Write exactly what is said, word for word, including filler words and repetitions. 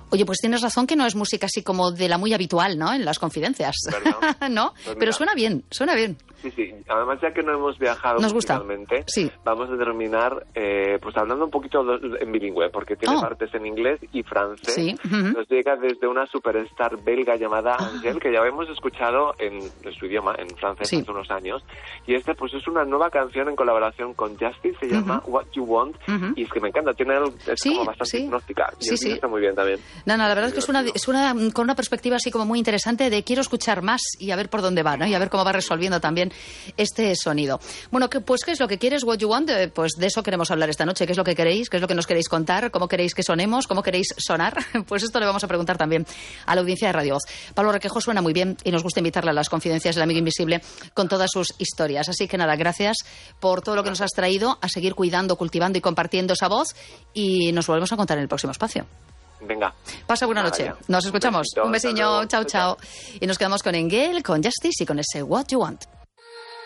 Oye, pues tienes razón que no es música así como de la muy habitual, ¿no? En las confidencias. ¿No? Pues pero suena bien, suena bien. Sí, sí. Además, ya que no hemos viajado Nos gusta. musicalmente, sí. vamos a terminar eh, pues hablando un poquito en bilingüe, porque tiene oh. partes en inglés y francés. Sí. Uh-huh. Nos llega desde una superstar belga llamada ah. Angèle, que ya hemos escuchado en, en su idioma, en francés, sí. hace unos años. Y este pues es una nueva canción en colaboración con Justice, se llama uh-huh. What You Want, uh-huh. y es que me encanta, tiene el, es sí, como bastante sí. hipnótica. Y sí, el sí. está muy bien también. Nana, la verdad es que es una, es una con una perspectiva así como muy interesante de quiero escuchar más y a ver por dónde va, ¿no? Y a ver cómo va resolviendo también este sonido. Bueno, que, pues ¿qué es lo que quieres? What you want? Eh, pues de eso queremos hablar esta noche. ¿Qué es lo que queréis? ¿Qué es lo que nos queréis contar? ¿Cómo queréis que sonemos? ¿Cómo queréis sonar? Pues esto le vamos a preguntar también a la audiencia de Radio Voz. Pablo Requejo suena muy bien y nos gusta invitarle a las confidencias del amigo invisible con todas sus historias. Así que nada, gracias por todo lo que nos has traído, a seguir cuidando, cultivando y compartiendo esa voz, y nos volvemos a contar en el próximo espacio. Venga. Pasa buena noche. Ya. Nos escuchamos. Un besito, Un besiño. Chao, chao. Y nos quedamos con Engel, con Justice y con ese What You Want.